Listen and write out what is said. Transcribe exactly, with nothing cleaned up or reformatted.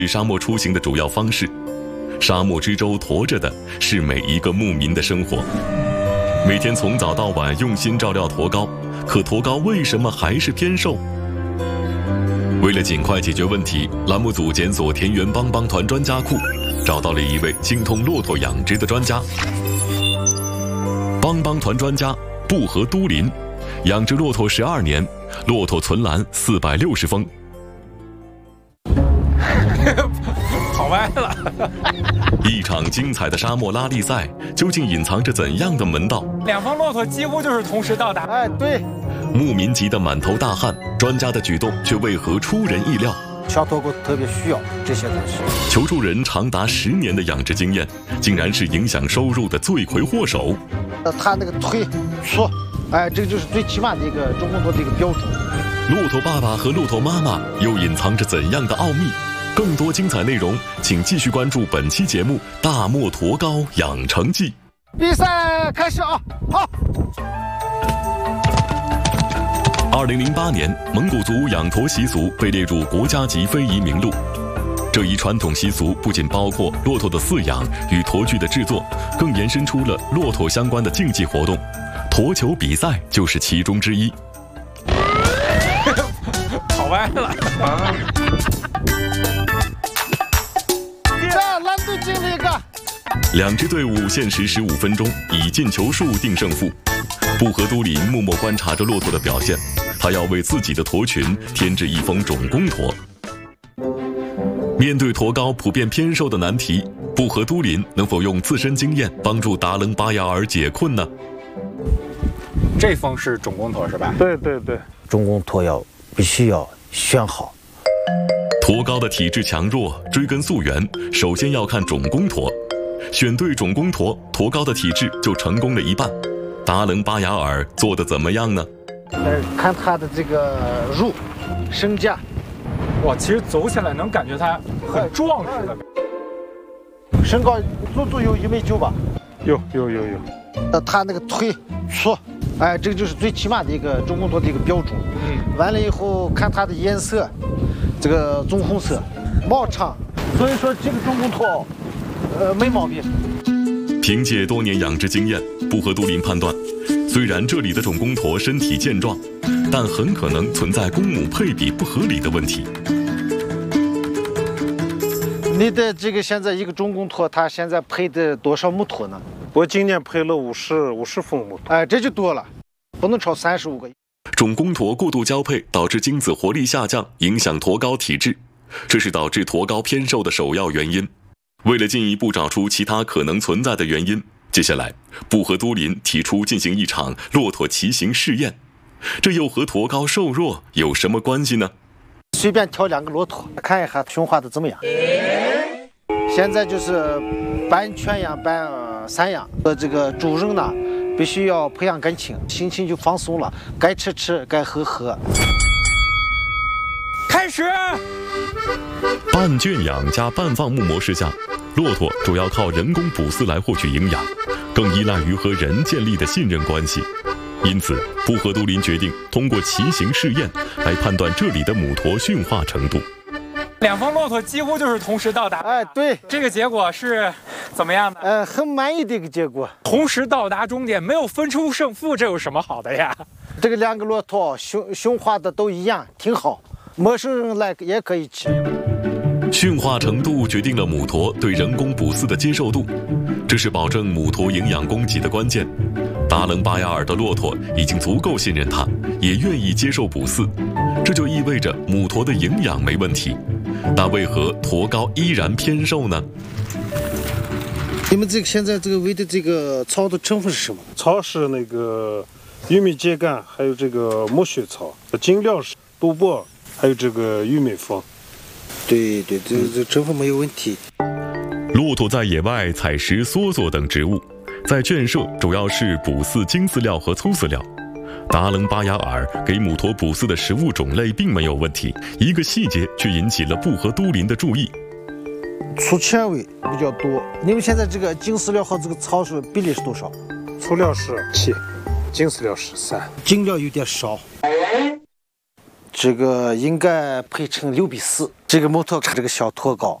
沙漠出行的主要方式。沙漠之舟驮着的是每一个牧民的生活。每天从早到晚用心照料驼羔，可驼羔为什么还是偏瘦？为了尽快解决问题，栏目组检索田园帮帮团专家库，找到了一位精通骆驼养殖的专家。帮帮团专家布和都林，养殖骆驼十二年，骆驼存栏四百六十峰。 跑歪了。 一场精彩的沙漠拉力赛，究竟隐藏着怎样的门道？ 两方骆驼几乎就是同时到达。 哎，对。 牧民急得满头大汗，专家的举动却为何出人意料？ 小驼狗特别需要这些东西。 求助人长达十年的养殖经验，竟然是影响收入的罪魁祸首。 他那个腿粗，哎，这个就是最起码的一个中公驼的一个标准。 骆驼爸爸和骆驼妈妈又隐藏着怎样的奥秘？更多精彩内容，请继续关注本期节目《大漠驼羔养成记》。 比赛开始啊！好。 二零零八年，蒙古族养驼习俗被列入国家级非遗名录。这一传统习俗不仅包括骆驼的饲养与驼具的制作，更延伸出了骆驼相关的竞技活动，驼球比赛就是其中之一。 跑歪了啊！ 这难度进了一个。 两支队伍限时十五分钟，以进球数定胜负。布和都林默默观察着骆驼的表现，他要为自己的驼群添置一峰种公驼。面对驼羔普遍偏瘦的难题，布和都林能否用自身经验帮助达棱巴雅尔解困呢？ 这峰是种公驼是吧？ 对对对，种公驼要必须要选好。 驼羔的体质强弱，追根溯源，首先要看种公驼。选对种公驼，驼羔的体质就成功了一半。达棱巴雅尔做得怎么样呢？ 呃，看他的这个肉、身价。 哇，其实走起来能感觉它很壮实的。 身高足足有一米九吧？ 有有有有。 呃，他那个腿粗，哎，这个就是最起码的一个种公驼的一个标准。嗯。完了以后看它的颜色，这个棕红色，毛长，所以说这个种公驼，呃，没毛病。 凭借多年养殖经验，布和都林判断，虽然这里的种公驼身体健壮，但很可能存在公母配比不合理的问题。 你的这个现在一个种公驼，它现在配的多少母驼呢？ 我今年配了五十五十峰母驼， 哎，这就多了，不能超三十五个。 种公驼过度交配导致精子活力下降，影响驼羔体质，这是导致驼羔偏瘦的首要原因。为了进一步找出其他可能存在的原因，接下来布和都林提出进行一场骆驼骑行试验，这又和驼羔瘦弱有什么关系呢？ 随便挑两个骆驼，看一下驯化的怎么样。现在就是半圈养半、呃、散养，呃，这个主人呢必须要培养感情，心情就放松了，该吃吃，该喝喝。 开始。 半圈养加半放牧模式下，骆驼主要靠人工捕饲来获取营养，更依赖于和人建立的信任关系。因此，布和都林决定通过骑行试验来判断这里的母驼驯化程度。 两峰骆驼几乎就是同时到达。 哎，对， 这个结果是怎么样的？ 呃，很满意的一个结果。 同时到达终点，没有分出胜负，这有什么好的呀？ 这个两个骆驼驯驯化的都一样，挺好，陌生人来也可以骑。 驯化程度决定了母驼对人工捕饲的接受度，这是保证母驼营养供给的关键。达棱巴雅尔的骆驼已经足够信任它，也愿意接受捕饲，这就意味着母驼的营养没问题。但为何驼羔依然偏瘦呢？ 你们这个现在这个喂的这个草的成分是什么？ 草是那个玉米秸秆，还有这个苜蓿草，精料是豆粕，还有这个玉米粉。 对对，这这成分没有问题。 骆驼在野外采食梭梭等植物，在圈舍主要是捕饲精饲料和粗饲料。达棱巴雅尔给母驼捕饲的食物种类并没有问题，一个细节却引起了布和都林的注意。 粗纤维比较多，你们现在这个精饲料和这个草是比例是多少？ 粗料是七，精饲料是三， 精料有点少。 这个应该配成六比四。这个木头看这个小驼羔，